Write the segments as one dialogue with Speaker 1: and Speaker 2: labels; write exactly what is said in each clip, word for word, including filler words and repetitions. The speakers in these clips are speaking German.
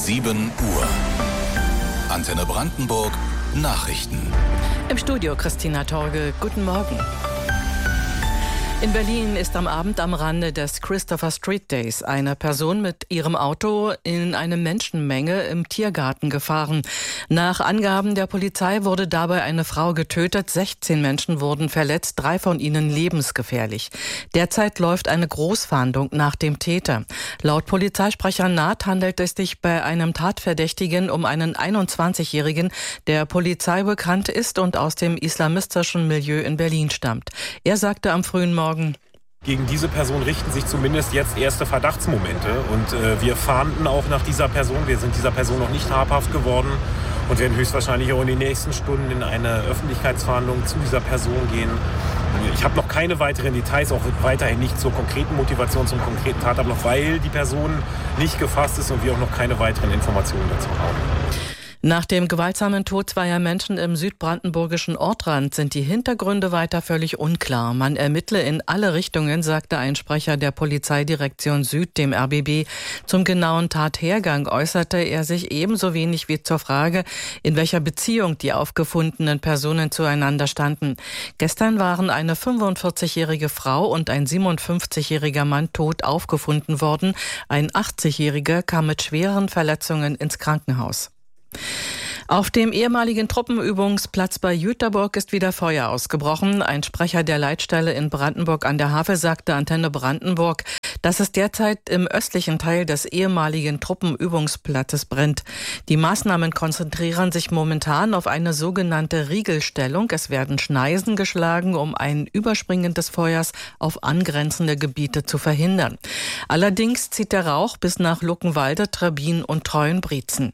Speaker 1: sieben Uhr. Antenne Brandenburg Nachrichten.
Speaker 2: Im Studio Christina Torge. Guten Morgen. In Berlin ist am Abend am Rande des Christopher Street Days eine Person mit ihrem Auto in eine Menschenmenge im Tiergarten gefahren. Nach Angaben der Polizei wurde dabei eine Frau getötet, sechzehn Menschen wurden verletzt, drei von ihnen lebensgefährlich. Derzeit läuft eine Großfahndung nach dem Täter. Laut Polizeisprecher Naht handelt es sich bei einem Tatverdächtigen um einen einundzwanzigjährigen, der Polizei bekannt ist und aus dem islamistischen Milieu in Berlin stammt. Er sagte am frühen Morgen:
Speaker 3: Gegen diese Person richten sich zumindest jetzt erste Verdachtsmomente und äh, wir fahnden auch nach dieser Person. Wir sind dieser Person noch nicht habhaft geworden und werden höchstwahrscheinlich auch in den nächsten Stunden in eine Öffentlichkeitsverhandlung zu dieser Person gehen. Ich habe noch keine weiteren Details, auch weiterhin nicht zur konkreten Motivation, zum konkreten Tatablauf, weil die Person nicht gefasst ist und wir auch noch keine weiteren Informationen dazu haben.
Speaker 2: Nach dem gewaltsamen Tod zweier Menschen im südbrandenburgischen Ortrand sind die Hintergründe weiter völlig unklar. Man ermittle in alle Richtungen, sagte ein Sprecher der Polizeidirektion Süd dem R B B. Zum genauen Tathergang äußerte er sich ebenso wenig wie zur Frage, in welcher Beziehung die aufgefundenen Personen zueinander standen. Gestern waren eine fünfundvierzigjährige Frau und ein siebenundfünfzigjähriger Mann tot aufgefunden worden. Ein achtzigjähriger kam mit schweren Verletzungen ins Krankenhaus. Auf dem ehemaligen Truppenübungsplatz bei Jüterburg ist wieder Feuer ausgebrochen. Ein Sprecher der Leitstelle in Brandenburg an der Havel sagte Antenne Brandenburg, dass es derzeit im östlichen Teil des ehemaligen Truppenübungsplatzes brennt. Die Maßnahmen konzentrieren sich momentan auf eine sogenannte Riegelstellung. Es werden Schneisen geschlagen, um ein Überspringen des Feuers auf angrenzende Gebiete zu verhindern. Allerdings zieht der Rauch bis nach Luckenwalde, Trebbin und Treuenbrietzen.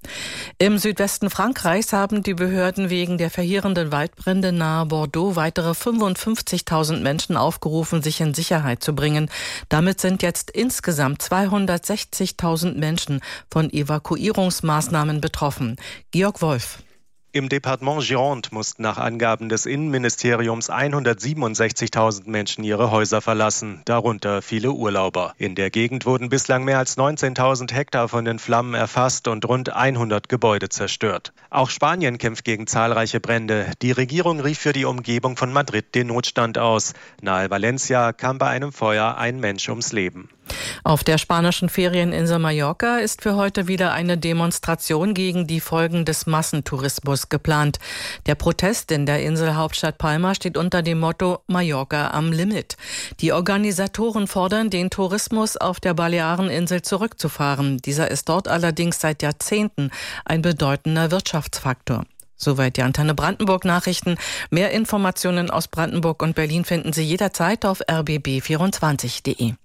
Speaker 2: Im Südwesten Frankreichs haben die Behörden wegen der verheerenden Waldbrände nahe Bordeaux weitere fünfundfünfzigtausend Menschen aufgerufen, sich in Sicherheit zu bringen. Damit sind jetzt insgesamt zweihundertsechzigtausend Menschen von Evakuierungsmaßnahmen betroffen. Georg Wolf.
Speaker 4: Im Departement Gironde mussten nach Angaben des Innenministeriums hundertsiebenundsechzigtausend Menschen ihre Häuser verlassen, darunter viele Urlauber. In der Gegend wurden bislang mehr als neunzehntausend Hektar von den Flammen erfasst und rund hundert Gebäude zerstört. Auch Spanien kämpft gegen zahlreiche Brände. Die Regierung rief für die Umgebung von Madrid den Notstand aus. Nahe Valencia kam bei einem Feuer ein Mensch ums Leben.
Speaker 2: Auf der spanischen Ferieninsel Mallorca ist für heute wieder eine Demonstration gegen die Folgen des Massentourismus geplant. Der Protest in der Inselhauptstadt Palma steht unter dem Motto Mallorca am Limit. Die Organisatoren fordern, den Tourismus auf der Baleareninsel zurückzufahren. Dieser ist dort allerdings seit Jahrzehnten ein bedeutender Wirtschaftsfaktor. Soweit die Antenne Brandenburg Nachrichten. Mehr Informationen aus Brandenburg und Berlin finden Sie jederzeit auf r b b vierundzwanzig punkt de.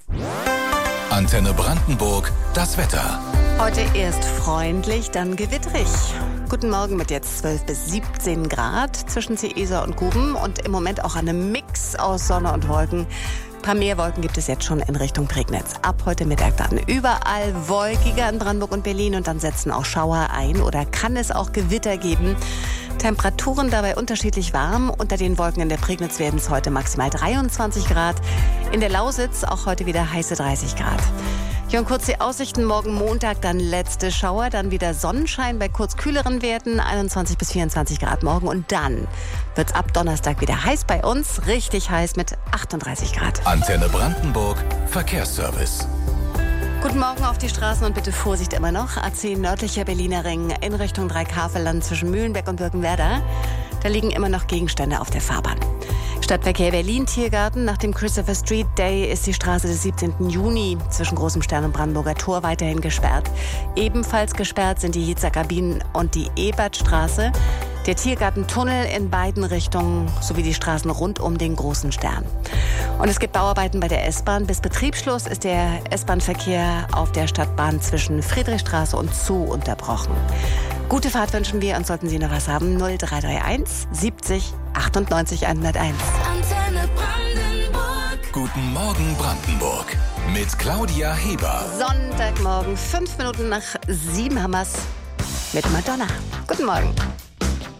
Speaker 1: Antenne Brandenburg, das Wetter.
Speaker 5: Heute erst freundlich, dann gewitterig. Guten Morgen mit jetzt zwölf bis siebzehn Grad zwischen Ciesar und Guben und im Moment auch einem Mix aus Sonne und Wolken. Ein paar mehr Wolken gibt es jetzt schon in Richtung Prignitz. Ab heute Mittag dann überall wolkiger in Brandenburg und Berlin und dann setzen auch Schauer ein oder kann es auch Gewitter geben. Temperaturen dabei unterschiedlich warm. Unter den Wolken in der Prignitz werden es heute maximal dreiundzwanzig Grad. In der Lausitz auch heute wieder heiße dreißig Grad. Hier und kurz die Aussichten. Morgen Montag dann letzte Schauer, dann wieder Sonnenschein bei kurz kühleren Werten, einundzwanzig bis vierundzwanzig Grad morgen. Und dann wird's ab Donnerstag wieder heiß bei uns, richtig heiß mit achtunddreißig Grad.
Speaker 1: Antenne Brandenburg, Verkehrsservice.
Speaker 5: Guten Morgen auf die Straßen und bitte Vorsicht immer noch. A zehn nördlicher Berliner Ring in Richtung Dreikafelland zwischen Mühlenbeck und Birkenwerder. Da liegen immer noch Gegenstände auf der Fahrbahn. Stadtverkehr Berlin Tiergarten. Nach dem Christopher Street Day ist die Straße des siebzehnten Juni zwischen Großem Stern und Brandenburger Tor weiterhin gesperrt. Ebenfalls gesperrt sind die Hitzer Kabinen und die Ebertstraße. Der Tiergartentunnel in beiden Richtungen sowie die Straßen rund um den Großen Stern. Und es gibt Bauarbeiten bei der S-Bahn. Bis Betriebsschluss ist der S-Bahn-Verkehr auf der Stadtbahn zwischen Friedrichstraße und Zoo unterbrochen. Gute Fahrt wünschen wir und sollten Sie noch was haben, null drei drei eins siebzig achtundneunzig hunderteins.
Speaker 1: Antenne Brandenburg. Guten Morgen Brandenburg mit Claudia Heber.
Speaker 5: Sonntagmorgen, fünf Minuten nach sieben haben wir's mit Madonna. Guten Morgen.